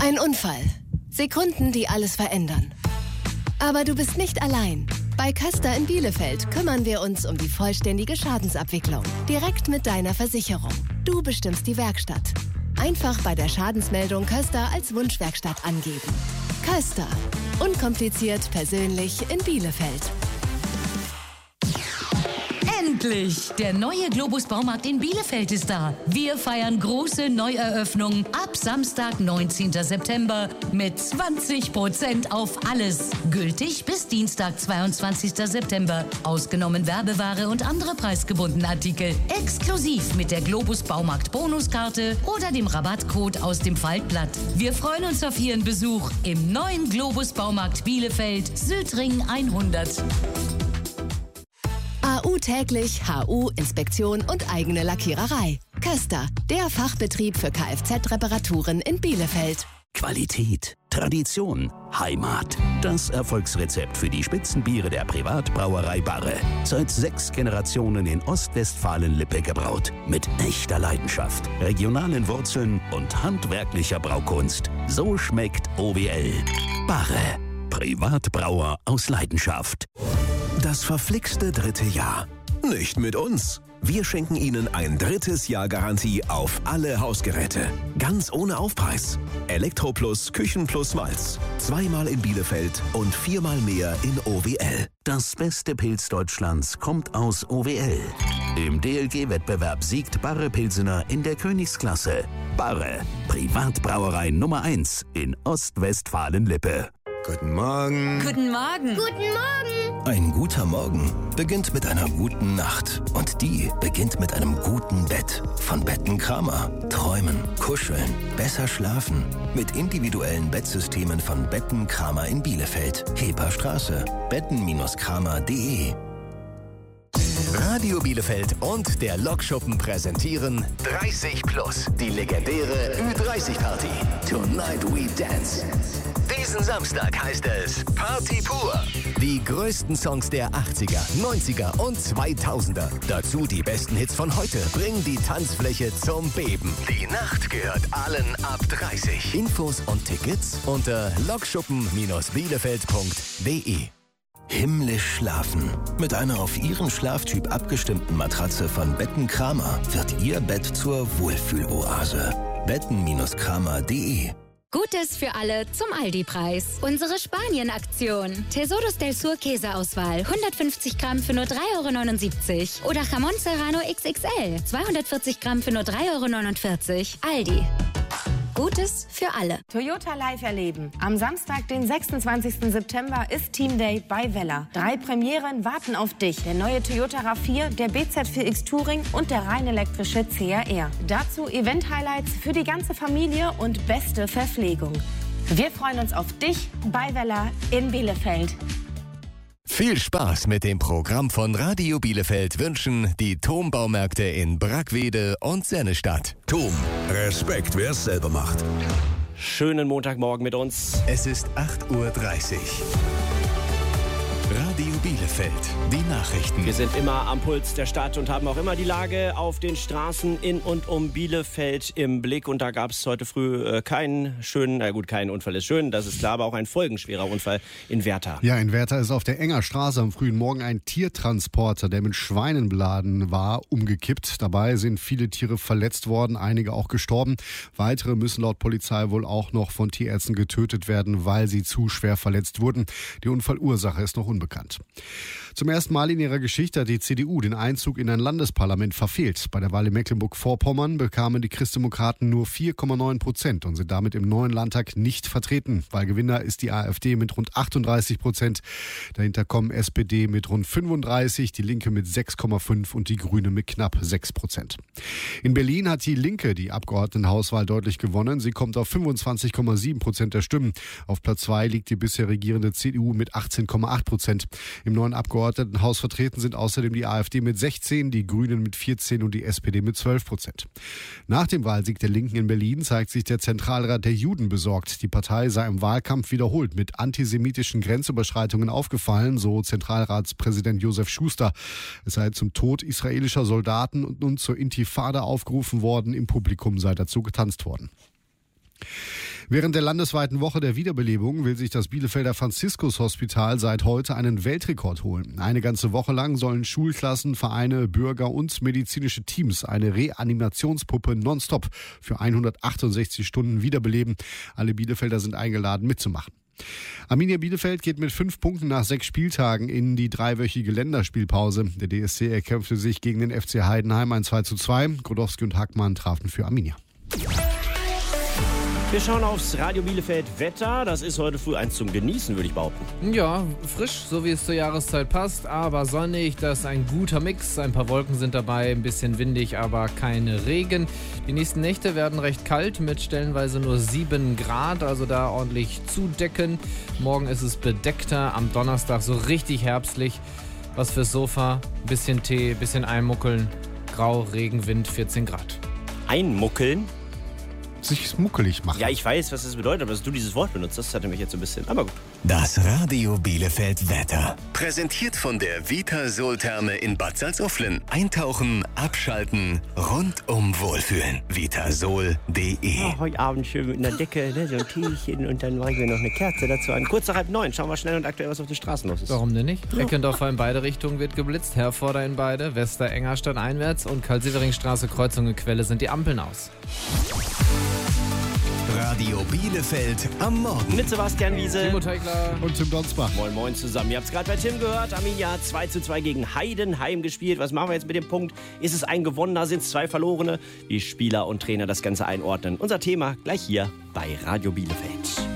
Ein Unfall. Sekunden, die alles verändern. Aber du bist nicht allein. Bei Köster in Bielefeld kümmern wir uns um die vollständige Schadensabwicklung. Direkt mit deiner Versicherung. Du bestimmst die Werkstatt. Einfach bei der Schadensmeldung Köster als Wunschwerkstatt angeben. Köster. Unkompliziert, persönlich in Bielefeld. Endlich! Der neue Globus Baumarkt in Bielefeld ist da. Wir feiern große Neueröffnung ab Samstag, 19. September mit 20% auf alles. Gültig bis Dienstag, 22. September. Ausgenommen Werbeware und andere preisgebundene Artikel. Exklusiv mit der Globus Baumarkt Bonuskarte oder dem Rabattcode aus dem Faltblatt. Wir freuen uns auf Ihren Besuch im neuen Globus Baumarkt Bielefeld, Südring 100. AU täglich, HU, Inspektion und eigene Lackiererei. Köster, der Fachbetrieb für Kfz-Reparaturen in Bielefeld. Qualität, Tradition, Heimat. Das Erfolgsrezept für die Spitzenbiere der Privatbrauerei Barre. Seit 6 Generationen in Ostwestfalen-Lippe gebraut. Mit echter Leidenschaft, regionalen Wurzeln und handwerklicher Braukunst. So schmeckt OWL. Barre. Privatbrauer aus Leidenschaft. Das verflixte 3. Jahr. Nicht mit uns. Wir schenken Ihnen ein 3. Jahr Garantie auf alle Hausgeräte. Ganz ohne Aufpreis. Elektroplus, Küchenplus Malz. 2-mal in Bielefeld und 4-mal mehr in OWL. Das beste Pilz Deutschlands kommt aus OWL. Im DLG-Wettbewerb siegt Barre Pilsener in der Königsklasse. Barre, Privatbrauerei Nummer 1 in Ostwestfalen-Lippe. Guten Morgen. Guten Morgen. Guten Morgen. Ein guter Morgen beginnt mit einer guten Nacht. Und die beginnt mit einem guten Bett. Von Betten Kramer. Träumen, kuscheln, besser schlafen. Mit individuellen Bettsystemen von Betten Kramer in Bielefeld. Heperstraße. betten-kramer.de. Radio Bielefeld und der Lokschuppen präsentieren 30 Plus, die legendäre Ü30-Party. Tonight we dance. Diesen Samstag heißt es Party pur. Die größten Songs der 80er, 90er und 2000er. Dazu die besten Hits von heute bringen die Tanzfläche zum Beben. Die Nacht gehört allen ab 30. Infos und Tickets unter lokschuppen-bielefeld.de. Himmlisch schlafen. Mit einer auf Ihren Schlaftyp abgestimmten Matratze von Betten Kramer wird Ihr Bett zur Wohlfühloase. betten-kramer.de. Gutes für alle zum Aldi-Preis. Unsere Spanien-Aktion. Tesoros del Sur Käseauswahl. 150 Gramm für nur 3,79 € Oder Jamón Serrano XXL. 240 Gramm für nur 3,49 €. Aldi. Gutes für alle. Toyota Live erleben. Am Samstag, den 26. September, ist Team Day bei Weller. 3 Premieren warten auf dich. Der neue Toyota RAV4, der BZ4X Touring und der rein elektrische CRR. Dazu Event-Highlights für die ganze Familie und beste Verpflegung. Wir freuen uns auf dich bei Weller in Bielefeld. Viel Spaß mit dem Programm von Radio Bielefeld wünschen die TOM-Baumärkte in Brackwede und Sennestadt. TOM, Respekt, wer es selber macht. Schönen Montagmorgen mit uns. Es ist 8:30 Uhr. Radio Bielefeld, die Nachrichten. Wir sind immer am Puls der Stadt und haben auch immer die Lage auf den Straßen in und um Bielefeld im Blick. Und da gab es heute früh keinen Unfall ist schön, das ist klar, aber auch ein folgenschwerer Unfall in Werther. Ja, in Werther ist auf der Enger Straße am frühen Morgen ein Tiertransporter, der mit Schweinen beladen war, umgekippt. Dabei sind viele Tiere verletzt worden, einige auch gestorben. Weitere müssen laut Polizei wohl auch noch von Tierärzten getötet werden, weil sie zu schwer verletzt wurden. Die Unfallursache ist noch unbekannt. Zum ersten Mal in ihrer Geschichte hat die CDU den Einzug in ein Landesparlament verfehlt. Bei der Wahl in Mecklenburg-Vorpommern bekamen die Christdemokraten nur 4,9% und sind damit im neuen Landtag nicht vertreten. Wahlgewinner ist die AfD mit rund 38%. Dahinter kommen SPD mit rund 35%, die Linke mit 6,5% und die Grüne mit knapp 6%. In Berlin hat die Linke die Abgeordnetenhauswahl deutlich gewonnen. Sie kommt auf 25,7% der Stimmen. Auf Platz 2 liegt die bisher regierende CDU mit 18,8%. Im neuen Abgeordnetenhaus vertreten sind außerdem die AfD mit 16%, die Grünen mit 14% und die SPD mit 12%. Nach dem Wahlsieg der Linken in Berlin zeigt sich der Zentralrat der Juden besorgt. Die Partei sei im Wahlkampf wiederholt mit antisemitischen Grenzüberschreitungen aufgefallen, so Zentralratspräsident Josef Schuster. Es sei zum Tod israelischer Soldaten und nun zur Intifada aufgerufen worden. Im Publikum sei dazu getanzt worden. Während der landesweiten Woche der Wiederbelebung will sich das Bielefelder Franziskus-Hospital seit heute einen Weltrekord holen. Eine ganze Woche lang sollen Schulklassen, Vereine, Bürger und medizinische Teams eine Reanimationspuppe nonstop für 168 Stunden wiederbeleben. Alle Bielefelder sind eingeladen, mitzumachen. Arminia Bielefeld geht mit 5 Punkten nach 6 Spieltagen in die 3-wöchige Länderspielpause. Der DSC erkämpfte sich gegen den FC Heidenheim ein 2:2. Grodowski und Hackmann trafen für Arminia. Wir schauen aufs Radio Bielefeld Wetter. Das ist heute früh eins zum Genießen, würde ich behaupten. Ja, frisch, so wie es zur Jahreszeit passt, aber sonnig. Das ist ein guter Mix. Ein paar Wolken sind dabei, ein bisschen windig, aber kein Regen. Die nächsten Nächte werden recht kalt mit stellenweise nur 7 Grad, also da ordentlich zudecken. Morgen ist es bedeckter, am Donnerstag so richtig herbstlich. Was fürs Sofa, bisschen Tee, bisschen einmuckeln. Grau, Regen, Wind, 14 Grad. Einmuckeln? Sich muckelig machen. Ja, ich weiß, was das bedeutet, aber dass du dieses Wort benutzt, das hatte mich jetzt ein bisschen, aber gut. Das Radio Bielefeld Wetter. Präsentiert von der Vitasol-Therme in Bad Salzuflen. Eintauchen, abschalten, rundum wohlfühlen. Vitasol.de. Ja, heute Abend schön mit einer Decke, ne, so ein Teechen und dann mache ich mir noch eine Kerze dazu an. Kurz nach 8:30, schauen wir schnell und aktuell, was auf den Straßen los ist. Warum denn nicht? Eckendorfer in beide Richtungen wird geblitzt, Herforder in beide, Wester-Engerstadt einwärts und Karl-Sievering-Straße, Kreuzung und Quelle sind die Ampeln aus. Radio Bielefeld am Morgen. Mit Sebastian Wiese. Timo Teigler Und Tim Donsbach. Moin Moin zusammen. Ihr habt es gerade bei Tim gehört. Arminia hat 2:2 gegen Heidenheim gespielt. Was machen wir jetzt mit dem Punkt? Ist es ein gewonnener? Sind es 2 verlorene? Wie Spieler und Trainer das Ganze einordnen. Unser Thema gleich hier bei Radio Bielefeld.